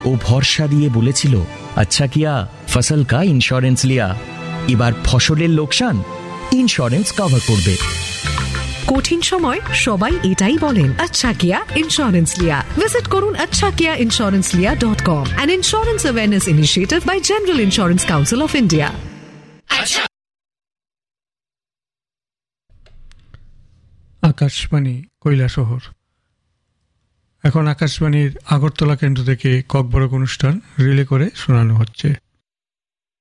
ও ভরসা দিয়ে বলেছিল, আচ্ছা কিয়া ফসল কা ইন্স্যুরেন্স লিয়া, এবার ফসলের লোকসান ইন্স্যুরেন্স কভার করবে। কঠিন সময় সবাই এটাই বলেন, আচ্ছা কিয়া ইন্স্যুরেন্স লিয়া। ভিজিট করুন achhakiainsurancelia.com, an insurance awareness initiative by General Insurance Council of India. Akashvani Kailashahar. এখন আকাশবাণীর আগরতলা কেন্দ্র থেকে ককবরক অনুষ্ঠান রিলে করে শোনানো হচ্ছে।